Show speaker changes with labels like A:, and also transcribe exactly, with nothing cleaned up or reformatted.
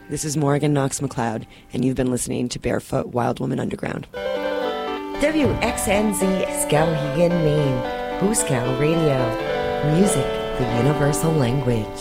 A: This is Morgan Knox McLeod, and you've been listening to Barefoot Wild Woman Underground.
B: W X N Z Skowhegan, Maine. Hooskow Radio. Music, the universal language.